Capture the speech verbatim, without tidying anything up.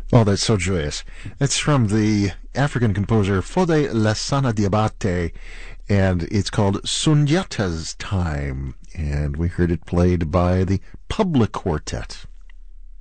Oh, that's so joyous. That's from the African composer Fode Lassana Diabate, and it's called Sundiata's Time, and we heard it played by the Public Quartet.